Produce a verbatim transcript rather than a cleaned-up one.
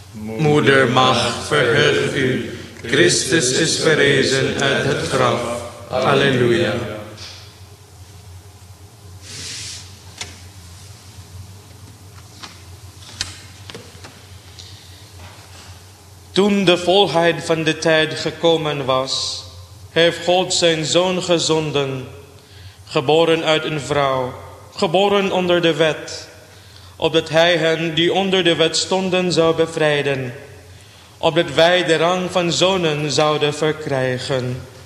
Moedermaagd, verheug u. Christus is verrezen uit het graf. Halleluja. Toen de volheid van de tijd gekomen was, heeft God zijn Zoon gezonden, geboren uit een vrouw, geboren onder de wet, opdat Hij hen die onder de wet stonden zou bevrijden, opdat wij de rang van zonen zouden verkrijgen.